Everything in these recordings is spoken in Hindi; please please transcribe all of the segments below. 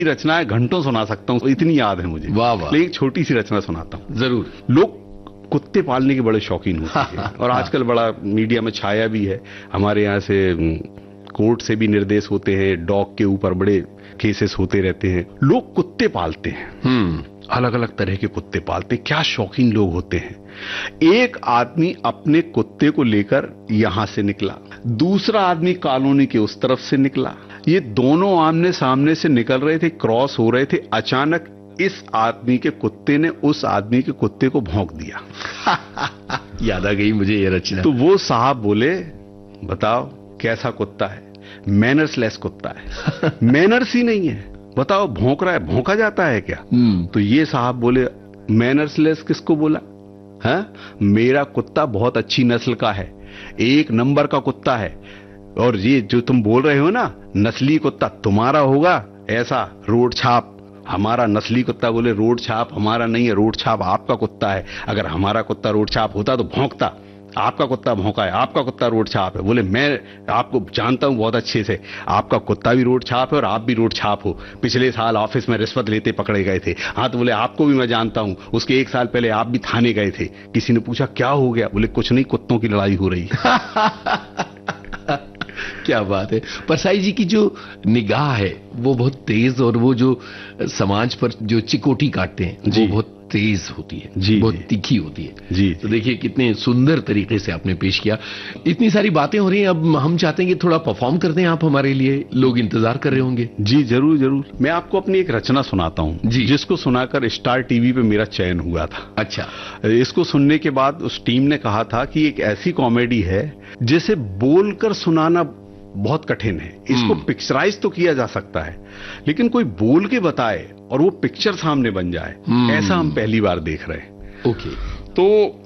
रचनाएं घंटों सुना सकता हूँ, इतनी याद है मुझे। वाह वाह। लेकिन एक छोटी सी रचना सुनाता हूँ। जरूर। लोग कुत्ते पालने के बड़े शौकीन होते हैं और आजकल बड़ा मीडिया में छाया भी है। हमारे यहाँ से कोर्ट से भी निर्देश होते हैं, डॉग के ऊपर बड़े केसेस होते रहते हैं। लोग कुत्ते पालते हैं, अलग अलग तरह के कुत्ते पालते हैं। क्या शौकीन लोग होते हैं। एक आदमी अपने कुत्ते को लेकर यहां से निकला, दूसरा आदमी कॉलोनी के उस तरफ से निकला। ये दोनों आमने सामने से निकल रहे थे, क्रॉस हो रहे थे। अचानक इस आदमी के कुत्ते ने उस आदमी के कुत्ते को भौंक दिया। याद आ गई मुझे ये रचना। तो वो साहब बोले, बताओ कैसा कुत्ता है। मैनर्सलेस कुत्ता है। मैनर्स ही नहीं है, बताओ भौंक रहा है, भौंका जाता है क्या। तो ये साहब बोले, मैनर्सलेस किसको बोला है? मेरा कुत्ता बहुत अच्छी नस्ल का है, 1 नंबर का कुत्ता है। और ये जो तुम बोल रहे हो ना नस्ली कुत्ता, तुम्हारा होगा ऐसा रोड छाप। हमारा नस्ली कुत्ता। बोले रोड छाप हमारा नहीं है, रोड छाप आपका कुत्ता है। अगर हमारा कुत्ता रोड छाप होता तो भौंकता, आपका कुत्ता भौंका है, आपका कुत्ता रोड छाप है। बोले मैं आपको जानता हूं बहुत अच्छे से, आपका कुत्ता भी रोड छाप है और आप भी रोड छाप हो। पिछले साल ऑफिस में रिश्वत लेते पकड़े गए थे। हाँ, तो बोले आपको भी मैं जानता हूं, उसके 1 साल पहले आप भी थाने गए थे। किसी ने पूछा क्या हो गया? बोले कुछ नहीं, कुत्तों की लड़ाई हो रही है। क्या बात है। परसाई जी की जो निगाह है वो बहुत तेज, और वो जो समाज पर जो चिकोटी काटते हैं वो बहुत तेज होती है, बहुत तीखी होती है जी। तो देखिए कितने सुंदर तरीके से आपने पेश किया। इतनी सारी बातें हो रही हैं, अब हम चाहते हैं कि थोड़ा परफॉर्म कर दें आप हमारे लिए, लोग इंतजार कर रहे होंगे। जी जरूर जरूर। मैं आपको अपनी एक रचना सुनाता हूँ जिसको सुनाकर स्टार टीवी पे मेरा चयन हुआ था। अच्छा। इसको सुनने के बाद उस टीम ने कहा था कि एक ऐसी कॉमेडी है जिसे बोलकर सुनाना बहुत कठिन है। इसको पिक्चराइज तो किया जा सकता है, लेकिन कोई बोल के बताए और वो पिक्चर सामने बन जाए, ऐसा हम पहली बार देख रहे हैं। ओके। तो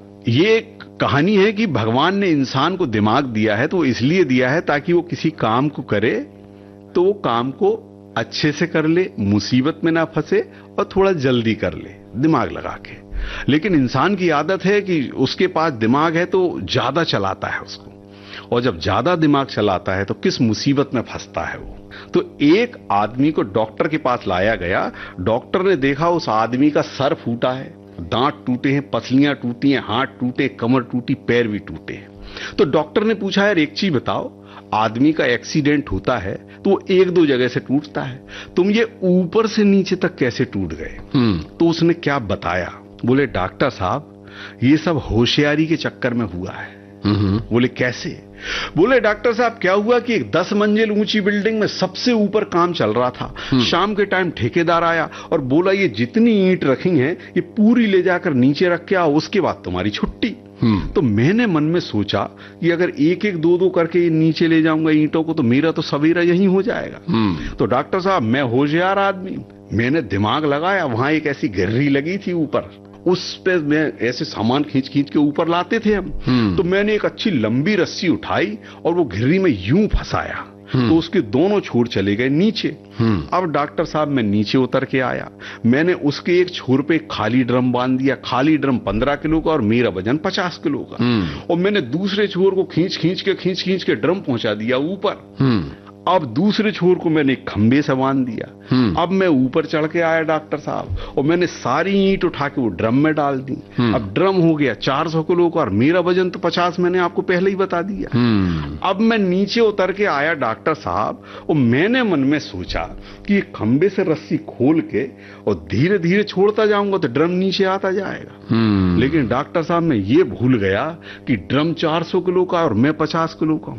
ये कहानी है कि भगवान ने इंसान को दिमाग दिया है तो इसलिए दिया है ताकि वो किसी काम को करे तो वो काम को अच्छे से कर ले, मुसीबत में ना फंसे और थोड़ा जल्दी कर ले दिमाग लगा के। लेकिन इंसान की आदत है कि उसके पास दिमाग है तो ज्यादा चलाता है उसको, और जब ज्यादा दिमाग चलाता है तो किस मुसीबत में फंसता है वो। तो एक आदमी को डॉक्टर के पास लाया गया। डॉक्टर ने देखा उस आदमी का सर फूटा है, दांत टूटे हैं, पसलियां टूटी हैं, हाथ टूटे, कमर टूटी, पैर भी टूटे हैं। तो डॉक्टर ने पूछा, यार एक चीज बताओ, आदमी का एक्सीडेंट होता है तो वो 1-2 जगह से टूटता है, तुम ये ऊपर से नीचे तक कैसे टूट गए? तो उसने क्या बताया? बोले डॉक्टर साहब ये सब होशियारी के चक्कर में हुआ है। बोले कैसे? बोले डॉक्टर साहब क्या हुआ कि एक 10 मंजिल ऊंची बिल्डिंग में सबसे ऊपर काम चल रहा था। शाम के टाइम ठेकेदार आया और बोला ये जितनी ईंट रखी हैं ये पूरी ले जाकर नीचे रख के आओ, उसके बाद तुम्हारी छुट्टी। तो मैंने मन में सोचा कि अगर 1-1, 2-2 करके नीचे ले जाऊंगा ईंटों को तो मेरा तो सवेरा यहीं हो जाएगा। तो डॉक्टर साहब मैं होशियार आदमी, मैंने दिमाग लगाया, वहां एक ऐसी गिर्री लगी थी ऊपर, उस पे मैं ऐसे सामान खींच खींच के ऊपर लाते थे हम। तो मैंने एक अच्छी लंबी रस्सी उठाई और वो घिर्री में यूं फंसाया तो उसके दोनों छोर चले गए नीचे। अब डॉक्टर साहब मैं नीचे उतर के आया, मैंने उसके एक छोर पे खाली ड्रम बांध दिया। खाली ड्रम 15 किलो का और मेरा वजन 50 किलो का। और मैंने दूसरे छोर को खींच खींच के ड्रम पहुंचा दिया ऊपर। अब दूसरे छोर को मैंने खंबे से बांध दिया। अब मैं ऊपर चढ़ के आया डॉक्टर साहब, और मैंने सारी ईंट उठा के वो ड्रम में डाल दी। अब ड्रम हो गया 400 किलो का और मेरा वजन तो 50, मैंने आपको पहले ही बता दिया। अब मैं नीचे उतर के आया डॉक्टर साहब, और मैंने मन में सोचा कि ये खंबे से रस्सी खोल के और धीरे धीरे छोड़ता जाऊंगा तो ड्रम नीचे आता जाएगा। लेकिन डॉक्टर साहब मैं ये भूल गया कि ड्रम 400 किलो का और मैं 50 किलो का हूं।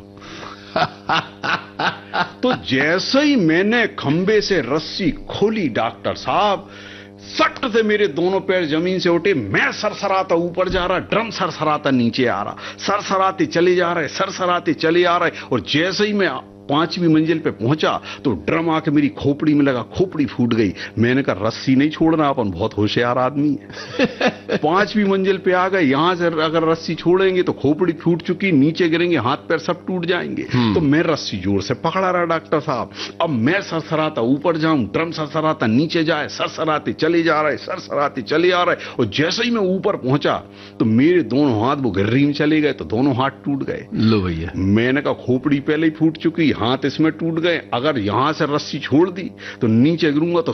तो जैसे ही मैंने खंबे से रस्सी खोली डॉक्टर साहब, सट से मेरे दोनों पैर जमीन से उठे। मैं सरसराता ऊपर जा रहा, ड्रम सरसराता नीचे आ रहा, सरसराते चले जा रहे, सरसराते चले आ रहे। और जैसे ही मैं 5वीं मंजिल पे पहुंचा तो ड्रम आके मेरी खोपड़ी में लगा, खोपड़ी फूट गई। मैंने कहा रस्सी नहीं छोड़ना, अपन बहुत होशियार आदमी है। 5वीं मंजिल पे आ गए, यहां से अगर रस्सी छोड़ेंगे तो खोपड़ी फूट चुकी, नीचे गिरेंगे, हाथ पैर सब टूट जाएंगे। तो मैं रस्सी जोर से पकड़ा रहा डॉक्टर साहब। अब मैं सरसराता ऊपर जाऊं, ड्रम सरसराता नीचे जाए, सरसराते चले जा रहे, सरसराते चले आ रहे। और जैसे ही मैं ऊपर पहुंचा तो मेरे दोनों हाथ वो गिर्री में चले गए, तो दोनों हाथ टूट गए। लो भैया, मैंने कहा खोपड़ी पहले ही फूट चुकी, हाथ इसमें टूट गए, अगर यहां से रस्सी छोड़ दी तो नीचे गिरूंगा तो